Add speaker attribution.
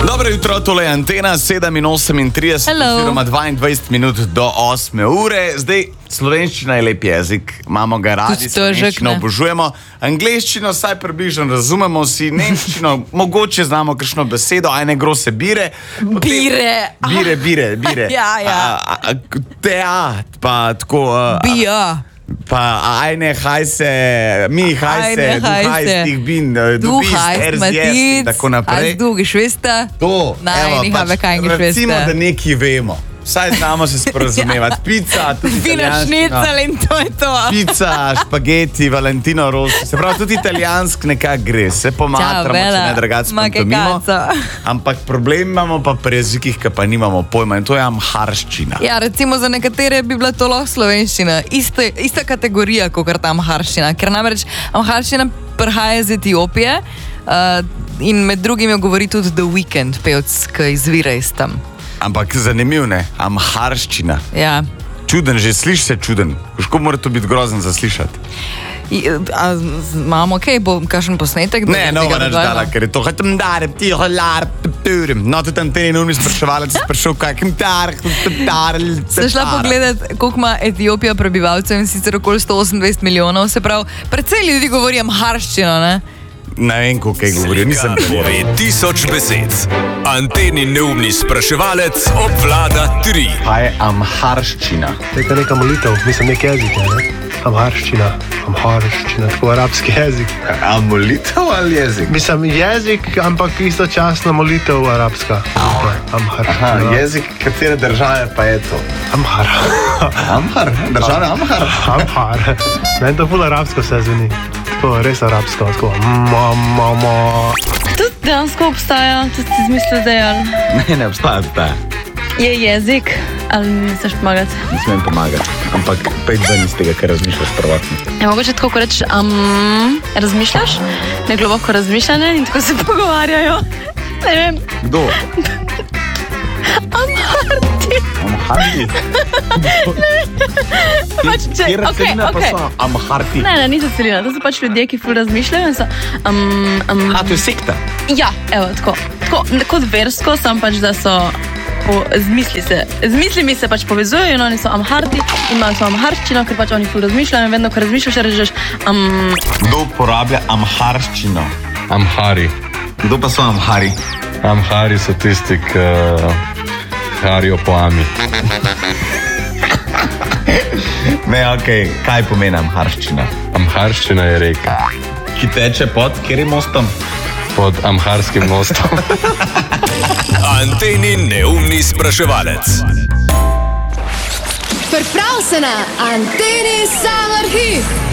Speaker 1: Dobro jutro, tole je Antena, 7:38, oziroma 22 minut do 8 ure. Zdaj, slovenščina je lep jezik, imamo ga radi, slovenščino obožujemo. Angleščino saj približno razumemo si, nemščino mogoče znamo kakšno besedo, ajne grose bire. Bire. Teat, pa tako...
Speaker 2: Bija.
Speaker 1: Pa ajne hajse, mi hajse, du hajst, ich bin, du bist,
Speaker 2: Matic,
Speaker 1: tako naprej.
Speaker 2: Du Geschwister.
Speaker 1: To,
Speaker 2: Nein, ich habe keine Geschwister.
Speaker 1: Recimo, da nekaj vemo. Vsaj znamo se sporazumevati. Pica, tudi
Speaker 2: italijanska. Šnicel in to je to.
Speaker 1: Pica, špageti, Valentino Rossi. Se pravi, tudi italijansk nekako gre. Se pomatramo, če ne drugače pantomimo. Ampak problem imamo pa pri jezikih, ki pa nimamo pojma. In to je amharščina.
Speaker 2: Ja, recimo za nekatere bi bila to lahko slovenščina. Ista kategorija, kot ta amharščina. Ker namreč amharščina prihaja iz Etiopije in med drugim jo govori tudi The Weeknd, pevc, ki izvira iz tam.
Speaker 1: Ampak zanimiv, ne? Amharščina.
Speaker 2: Ja.
Speaker 1: Čuden, že sliši se čuden. Kako mora to biti grozen za slišati?
Speaker 2: Imamo kaj, bo kakšen posnetek?
Speaker 1: Ne, no, naš dala, ker je to no, tudi Anteni Numi spraševalec sprašal, kakim
Speaker 2: Sem šla pogledat, koliko ima Etiopija prebivalcev in sicer okoli 128 milijonov, se pravi, precej ljudi govori amharščino, ne?
Speaker 1: Ne vem, koliko je govoril, nisem
Speaker 3: pove 1000 besed. Anteni neumni spraševalec obvlada 3.
Speaker 1: Kaj je amharščina?
Speaker 4: To je neka molitev, mislim nek jezik, ne? Amharščina, tako arabski jezik.
Speaker 1: A molitev ali jezik?
Speaker 4: Mislim jezik, ampak istočasno molitev arabska.
Speaker 1: Aha, jezik katere države pa je to?
Speaker 4: Amhar.
Speaker 1: Amhar? Države Amhar?
Speaker 4: Amhar. Ne, to ful arabsko se zveni. To je res arabsko, tako
Speaker 5: Tudi dejansko obstaja, tudi si izmislil zdaj, ali?
Speaker 1: Ne obstaja.
Speaker 5: Je jezik, ali mi misliš pomagati?
Speaker 1: Ne smem pomagati, ampak pejt ven iz tega, kar razmišljaš prvotno.
Speaker 5: Je mogoče tako, ko reči, razmišljaš? Ne globoko razmišljanje in tako se pogovarjajo. Ne vem.
Speaker 1: Kdo? Amharti. Kjer celina pa so amharti?
Speaker 5: Ne, niso celina, to so pač ljudje, ki ful razmišljajo in so...
Speaker 1: A, to je sekta?
Speaker 5: Ja, evo, tako. Kot versko, sam pač, da so... Z mislimi se pač povezujejo in oni so amharti in imajo so amharščino, ker pač oni ful razmišljajo in vedno, ko razmišljaš, rečeš
Speaker 1: Kdo uporablja amharščino?
Speaker 6: Amhari.
Speaker 1: Kdo pa so amhari?
Speaker 6: Amhari so tisti, ki harijo po ami.
Speaker 1: Ne, okej, kaj pomeni amharščina?
Speaker 6: Amharščina je reka.
Speaker 1: Ki teče pod katerim mostom?
Speaker 6: Pod amharskim mostom.
Speaker 3: Anteni neumni spraševalec.
Speaker 7: Priprav se na Anteni Summer Hit.